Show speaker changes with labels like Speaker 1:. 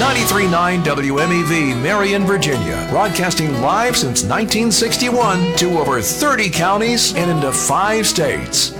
Speaker 1: 93.9 WMEV, Marion, Virginia. Broadcasting live since 1961 to over 30 counties and into 5 states.